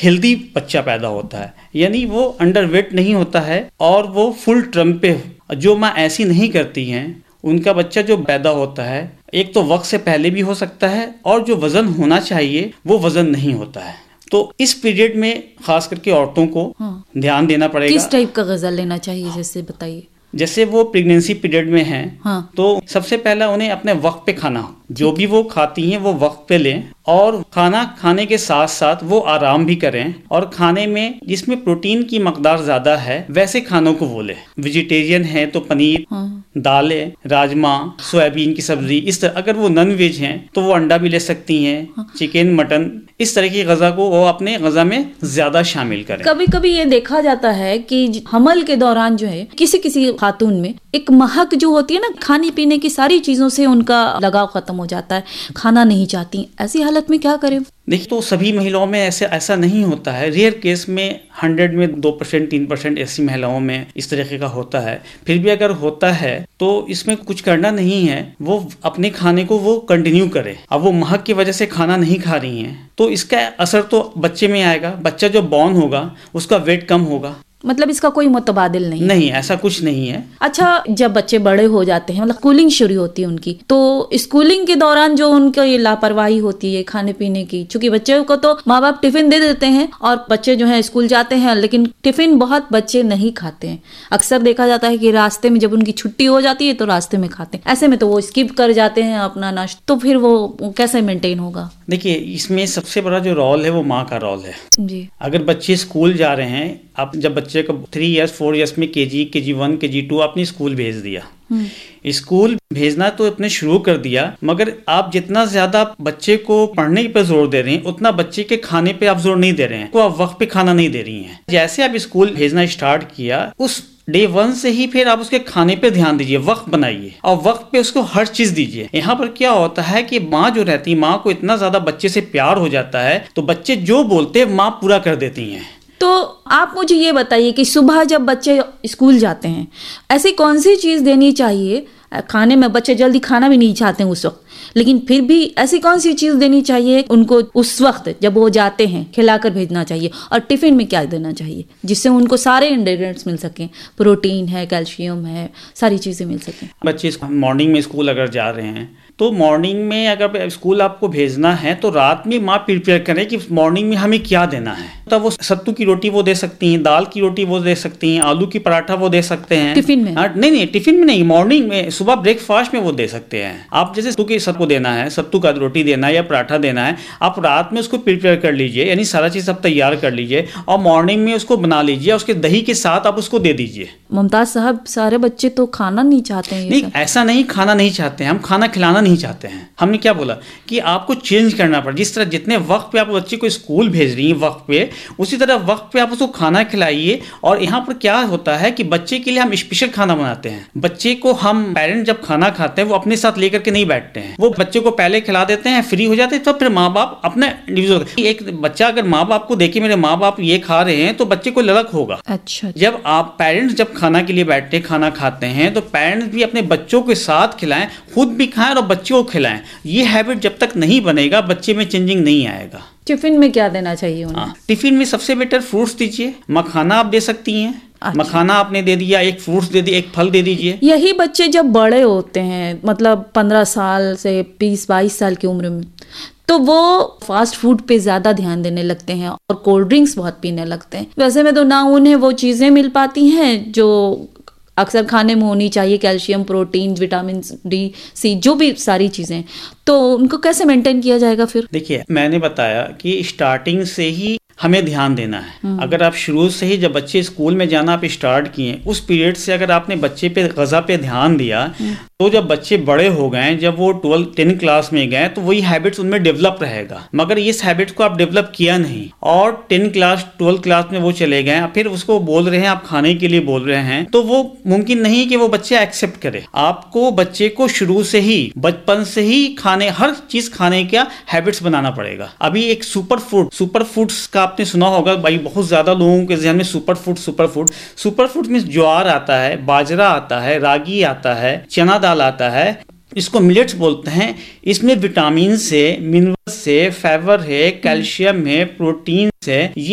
Healthy बच्चा पैदा होता है, यानी वो अंडरवेट नहीं होता है और वो फुल ट्रम पे। जो माँ ऐसी नहीं करती हैं उनका बच्चा जो पैदा होता है एक तो वक्त से पहले भी हो सकता है और जो वजन होना चाहिए वो वजन नहीं होता है। तो इस पीरियड में खास करके औरतों को ध्यान देना पड़ेगा। किस टाइप का ग़िज़ा लेना चाहिए, जैसे बताइए। जैसे वो प्रेगनेंसी पीरियड में हैं तो सबसे पहला उन्हें अपने वक्त पे खाना, जो भी वो खाती हैं वो वक्त पे लें और खाना खाने के साथ साथ वो आराम भी करें और खाने में जिसमें प्रोटीन की मकदार ज़्यादा है वैसे खानों को वो लें। वेजिटेरियन है तो पनीर, दालें, राजमा, सोयाबीन की सब्जी, इस तरह। अगर वो नॉन वेज हैं तो वो अंडा भी ले सकती हैं, चिकन, मटन, इस तरह की ग़िज़ा को वो अपने ग़िज़ा में ज़्यादा शामिल करें। कभी कभी ये देखा जाता है कि हमल के दौरान जो है किसी किसी खातून में एक महक जो होती है ना, खाने पीने की सारी चीज़ों से उनका लगाव खत्म हो जाता है, खाना नहीं चाहती। ऐसी हालत में क्या करें? देखिए, तो सभी महिलाओं में ऐसा नहीं होता है। रेयर केस में 100 में 2% 3% ऐसी महिलाओं में इस तरीके का होता है। फिर भी अगर होता है तो इसमें कुछ करना नहीं है, वो अपने खाने को वो कंटिन्यू करे। अब वो महक की वजह से खाना नहीं खा रही हैं तो इसका असर तो बच्चे में आएगा। बच्चा जो बॉर्न होगा उसका वेट कम होगा। मतलब इसका कोई मुतबादिल नहीं ऐसा कुछ नहीं है। अच्छा, जब बच्चे बड़े हो जाते हैं, मतलब स्कूलिंग शुरू होती है उनकी, तो स्कूलिंग के दौरान जो उनका ये लापरवाही होती है खाने पीने की, चूंकि बच्चे को तो माँ बाप टिफिन दे देते हैं और बच्चे जो है स्कूल जाते हैं, लेकिन टिफिन बहुत बच्चे नहीं खाते हैं। अक्सर देखा जाता है कि रास्ते में जब उनकी छुट्टी हो जाती है तो रास्ते में खाते हैं, ऐसे में तो वो स्किप कर जाते हैं अपना नाश्ता। तो फिर वो कैसे मेंटेन होगा? देखिए, इसमें सबसे बड़ा जो रोल है वो माँ का रोल है जी। अगर बच्चे स्कूल जा रहे हैं, आप जब बच्चे को 3 इयर्स 4 इयर्स में KG, KG1, KG2 आपने स्कूल भेज दिया, स्कूल भेजना तो अपने शुरू कर दिया, मगर आप जितना ज्यादा बच्चे को पढ़ने पे जोर दे रहे हैं उतना बच्चे के खाने पे आप जोर नहीं दे रहे हैं, को आप वक्त पे खाना नहीं दे रही हैं। जैसे आप स्कूल भेजना स्टार्ट किया, उस डे 1 से ही फिर आप उसके खाने पे ध्यान दीजिए, वक्त बनाइए और वक्त पे उसको हर चीज दीजिए। यहाँ पर क्या होता है कि माँ जो रहती है, माँ को इतना ज्यादा बच्चे से प्यार हो जाता है तो बच्चे जो बोलते हैं माँ पूरा कर देती हैं। तो आप मुझे ये बताइए कि सुबह जब बच्चे स्कूल जाते हैं ऐसी कौन सी चीज़ देनी चाहिए? खाने में बच्चे जल्दी खाना भी नहीं चाहते हैं उस वक्त, लेकिन फिर भी ऐसी कौन सी चीज़ देनी चाहिए उनको उस वक्त जब वो जाते हैं, खिलाकर भेजना चाहिए? और टिफ़िन में क्या देना चाहिए जिससे उनको सारे इंग्रेडिएंट्स मिल सकें, प्रोटीन है, कैल्शियम है, सारी चीज़ें मिल सकें? बच्चे मॉर्निंग में स्कूल अगर जा रहे हैं तो मॉर्निंग में अगर स्कूल आपको भेजना है तो रात में माँ प्रिपेयर करें कि मॉर्निंग में हमें क्या देना है। तो वो सत्तू की रोटी वो दे सकती हैं, दाल की रोटी वो दे सकती हैं, आलू की पराठा वो दे सकते हैं टिफिन में। नहीं टिफिन में नहीं, मॉर्निंग में, सुबह ब्रेकफास्ट में वो दे सकते हैं। आप जैसे सत्तू की सबको देना है, सत्तू का रोटी देना है या पराठा देना है, आप रात में उसको प्रिपेयर कर लीजिए, यानी सारा चीज़ आप तैयार कर लीजिए और मॉर्निंग में उसको बना लीजिए, उसके दही के साथ आप उसको दे दीजिए। मुमताज साहब, सारे बच्चे तो खाना नहीं चाहते हैं। नहीं, ऐसा नहीं, खाना नहीं चाहते हैं, हम खाना खिलाना नहीं चाहते हैं। हमने क्या बोला कि आपको चेंज करना पड़ा। जिस तरह जितने वक्त पे आप बच्चे को स्कूल भेज रही हैं वक्त पे, उसी तरह वक्त पे आप उसको खाना खिलाइए। और यहाँ पर क्या होता है कि बच्चे के लिए हम स्पेशल खाना बनाते हैं। बच्चे को हम पेरेंट जब खाना खाते हैं वो अपने साथ लेकर के नहीं बैठते हैं, वो बच्चे को पहले खिला देते हैं, फ्री हो जाते हैं, तो फिर माँ बाप अपने इंडिविजुअल। एक बच्चा अगर माँ बाप को देखे मेरे माँ बाप ये खा रहे हैं तो बच्चे को ललक होगा। अच्छा। जब आप पेरेंट्स जब खाना के लिए बैठते हैं, खाना खाते हैं, तो पेरेंट्स भी अपने बच्चों के साथ खिलाएं, खुद भी खाएं और बच्चों को खिलाएं। ये हैबिट जब तक नहीं बनेगा बच्चे में चेंजिंग नहीं आएगा। टिफिन में क्या देना चाहिए उन्हें? टिफिन में सबसे बेटर फ्रूट्स दीजिए, मखाना आप दे सकती हैं। अच्छा। मखाना आपने दे दिया, एक फ्रूट्स दे दिया, एक फल दे दीजिए। यही बच्चे जब बड़े होते हैं, मतलब 15 साल से 20-22 साल की उम्र में, तो वो फास्ट फूड पे ज़्यादा ध्यान देने लगते हैं और कोल्ड ड्रिंक्स बहुत पीने लगते हैं। वैसे में तो ना उन्हें वो चीज़ें मिल पाती हैं जो अक्सर खाने में होनी चाहिए, कैल्शियम, प्रोटीन, विटामिन डी, सी, जो भी सारी चीज़ें। तो उनको कैसे मेंटेन किया जाएगा फिर? देखिए, मैंने बताया कि स्टार्टिंग से ही हमें ध्यान देना है। अगर आप शुरू से ही जब बच्चे स्कूल में जाना आप स्टार्ट किए, उस पीरियड से अगर आपने बच्चे पे ग़िज़ा पे ध्यान दिया, तो जब बच्चे बड़े हो गए, जब वो 10 क्लास में गए, तो वही हैबिट्स उनमें डेवलप रहेगा। मगर इस हैबिट्स को आप डेवलप किया नहीं और 10 क्लास 12 क्लास में वो चले गए, फिर उसको बोल रहे हैं आप खाने के लिए बोल रहे हैं, तो वो मुमकिन नहीं कि वो बच्चे एक्सेप्ट करे। आपको बच्चे को शुरू से ही, बचपन से ही खाने, हर चीज खाने का हैबिट्स बनाना पड़ेगा। अभी एक सुपर फूड्स का आपने सुना होगा भाई, बहुत ज्यादा लोगों के ज़हन में सुपर फूड में ज्वार आता है, बाजरा आता है, रागी आता है, चना दाल आता है, इसको मिलेट्स बोलते हैं। इसमें विटामिन से, मिनरल से, फाइबर है, कैल्शियम है, प्रोटीन है।